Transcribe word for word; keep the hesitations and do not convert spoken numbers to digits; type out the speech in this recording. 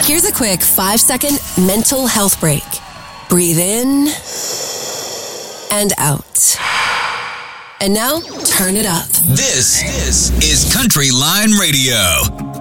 Here's a quick five-second mental health break. Breathe in and out. And now, turn it up. This, this is Country Line Radio.